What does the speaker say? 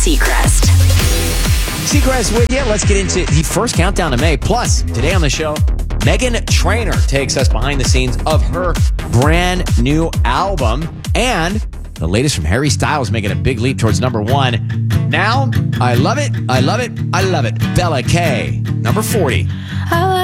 Seacrest. Seacrest with you. Let's get into the first countdown to May. Plus, today on the show, Meghan Trainor takes us behind the scenes of her brand new album. And the latest from Harry Styles making a big leap towards number one. Now, I love it, I love it, I love it. Bella K, number 40.